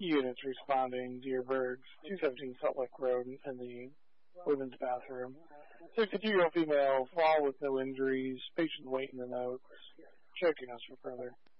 units responding, Deerbergs, 217 Salt Lake Road in the women's bathroom. 62-year-old female, fall with no injuries, patient waiting the notes. Checking us for further.